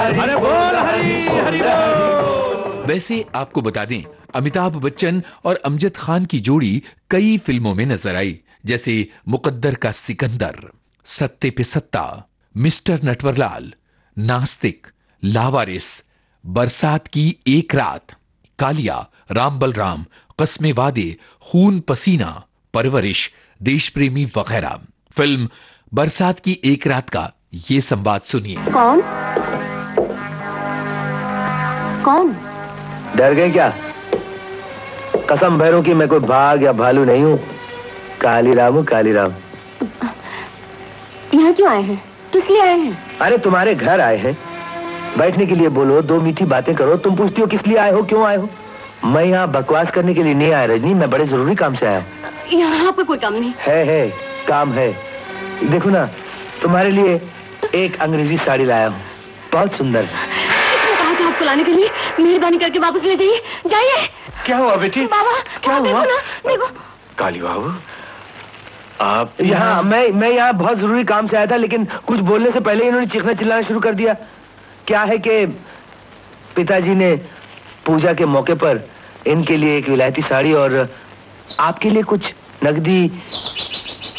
अरे बोल हरी हरी बोल। वैसे आपको बता दें, अमिताभ बच्चन और अमजद खान की जोड़ी कई फिल्मों में नजर आई, जैसे मुकद्दर का सिकंदर, सत्ते पे सत्ता, मिस्टर नटवरलाल, नास्तिक, लावारिस, बरसात की एक रात, कालिया, राम बलराम, कस्मे वादे, खून पसीना, परवरिश, देश प्रेमी वगैरह। फिल्म बरसात की एक रात का ये संवाद सुनिए। कौन कौन? डर गए क्या? कसम भैरों की मैं कोई बाघ या भालू नहीं हूँ। कालीराम हूँ, कालीराम। यहाँ क्यों आए हैं? किस लिए आए हैं? अरे तुम्हारे घर आए हैं। बैठने के लिए बोलो, दो मीठी बातें करो। तुम पूछती हो किस लिए आए हो, क्यों आए हो? मैं यहाँ बकवास करने के लिए नहीं आया रजनी, मैं बड़े जरूरी काम से आया हूँ। यहाँ आपका कोई काम नहीं है काम है। देखो ना, तुम्हारे लिए एक अंग्रेजी साड़ी लाया हूँ, बहुत सुंदर है। कहा था आपको लाने के लिए, मेहरबानी करके वापस ले जाइए, जाइए। क्या हुआ बेटी? बाबा क्या हुआ? देखो काली बाबू, आप यहाँ? मैं यहाँ बहुत जरूरी काम से आया था, लेकिन कुछ बोलने से पहले इन्होंने चीखना चिल्लाना शुरू कर दिया। क्या है कि पिताजी ने पूजा के मौके पर इनके लिए एक विलायती साड़ी और आपके लिए कुछ नकदी